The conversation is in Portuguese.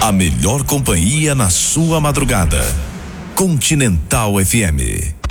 A melhor companhia na sua madrugada. Continental FM.